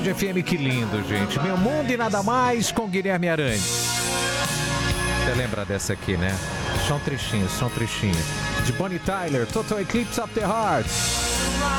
Band FM, que lindo, gente. Meu Mundo e Nada Mais com Guilherme Arantes. Você lembra dessa aqui, né? Só um trechinho. De Bonnie Tyler, Total Eclipse of the Heart.